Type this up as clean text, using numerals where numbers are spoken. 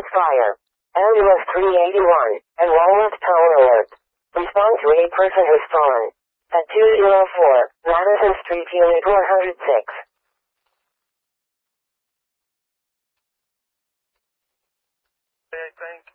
with fire. Ambulance 381 and Walnut Tower alert. Respond to a person who's fallen. At 204 Madison Street, Unit 106. I think